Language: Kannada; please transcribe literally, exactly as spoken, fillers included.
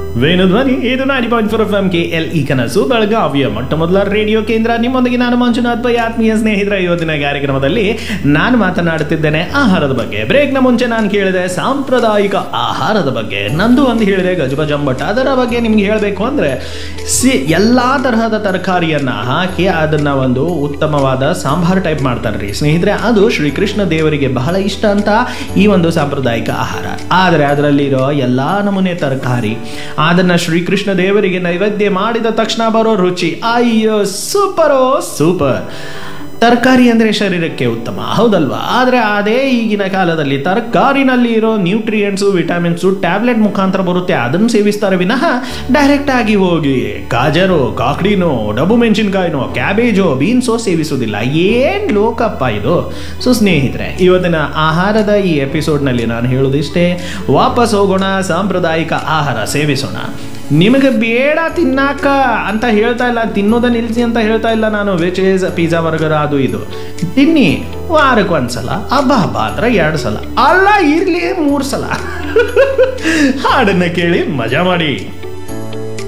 ವೇಣುಧ್ವನಿ ಇದು ninety point four F M K L ಈ ಕನಸು ಬೆಳಗಾವಿಯ ಮೊಟ್ಟ ಮೊದಲ ರೇಡಿಯೋ ಕೇಂದ್ರ. ನಿಮ್ಮೊಂದಿಗೆ ನಾನು ಮಂಜುನಾಥ್ ಪೈ, ಆತ್ಮೀಯ ಸ್ನೇಹಿತರ. ಇವತ್ತಿನ ಕಾರ್ಯಕ್ರಮದಲ್ಲಿ ನಾನು ಮಾತನಾಡುತ್ತಿದ್ದೇನೆ ಆಹಾರದ ಬಗ್ಗೆ. ಬ್ರೇಕ್ನ ಮುಂಚೆ ನಾನು ಕೇಳಿದೆ ಸಾಂಪ್ರದಾಯಿಕ ಆಹಾರದ ಬಗ್ಗೆ, ನಂದು ಒಂದು ಹೇಳಿದೆ ಗಜಬಜಂಬಟ್. ಅದರ ಬಗ್ಗೆ ನಿಮ್ಗೆ ಹೇಳಬೇಕು ಅಂದರೆ ಸಿ ಎಲ್ಲ ತರಹದ ತರಕಾರಿಯನ್ನು ಹಾಕಿ ಅದನ್ನು ಒಂದು ಉತ್ತಮವಾದ ಸಾಂಬಾರು ಟೈಪ್ ಮಾಡ್ತಾರೆ ರೀ ಸ್ನೇಹಿತರೆ. ಅದು ಶ್ರೀಕೃಷ್ಣ ದೇವರಿಗೆ ಬಹಳ ಇಷ್ಟ ಅಂತ ಈ ಒಂದು ಸಾಂಪ್ರದಾಯಿಕ ಆಹಾರ. ಆದರೆ ಅದರಲ್ಲಿರೋ ಎಲ್ಲ ನಮೂನೆ ತರಕಾರಿ ಅದನ್ನ ಶ್ರೀಕೃಷ್ಣ ದೇವರಿಗೆ ನೈವೇದ್ಯ ಮಾಡಿದ ತಕ್ಷಣ ಬರೋ ರುಚಿ, ಅಯ್ಯೋ ಸೂಪರೋ ಸೂಪರ್. ತರಕಾರಿ ಅಂದರೆ ಶರೀರಕ್ಕೆ ಉತ್ತಮ, ಹೌದಲ್ವಾ? ಆದರೆ ಅದೇ ಈಗಿನ ಕಾಲದಲ್ಲಿ ತರಕಾರಿನಲ್ಲಿ ಇರೋ ನ್ಯೂಟ್ರಿಯೆಂಟ್ಸು, ವಿಟಮಿನ್ಸು ಟ್ಯಾಬ್ಲೆಟ್ ಮುಖಾಂತರ ಬರುತ್ತೆ, ಅದನ್ನು ಸೇವಿಸ್ತಾರೆ ವಿನಃ ಡೈರೆಕ್ಟ್ ಆಗಿ ಹೋಗಿ ಗಾಜರೋ, ಕಾಕಡಿನೋ, ಡಬ್ಬು ಮೆಣಸಿನ್ಕಾಯಿನೋ, ಕ್ಯಾಬೇಜೋ, ಬೀನ್ಸೋ ಸೇವಿಸೋದಿಲ್ಲ. ಏನು ಲೋಕಪ್ಪ ಇದು. ಸೊ ಸ್ನೇಹಿತರೆ, ಇವತ್ತಿನ ಆಹಾರದ ಈ ಎಪಿಸೋಡ್ನಲ್ಲಿ ನಾನು ಹೇಳೋದಿಷ್ಟೇ. ವಾಪಸ್ ಹೋಗೋಣ, ಸಾಂಪ್ರದಾಯಿಕ ಆಹಾರ ಸೇವಿಸೋಣ. ನಿಮಗೆ ಬೇಡ ತಿನ್ನಾಕ ಅಂತ ಹೇಳ್ತಾ ಇಲ್ಲ, ತಿನ್ನೋದ ನಿಲ್ಲಿಸಿ ಅಂತ ಹೇಳ್ತಾ ಇಲ್ಲ ನಾನು. ವೆಜ್ ಪಿಜ್ಜಾ ಬರ್ಗರ್ ಅದು ಇದು ತಿನ್ನಿ, ವಾರಕ್ಕೆ ಒಂದ್ಸಲ, ಹಬ್ಬ ಹಬ್ಬ ಅಂದ್ರೆ ಎರಡು ಸಲ, ಅಲ್ಲ ಇರ್ಲಿ ಮೂರು ಸಲ. ಹಾಡನ್ನ ಕೇಳಿ ಮಜಾ ಮಾಡಿ.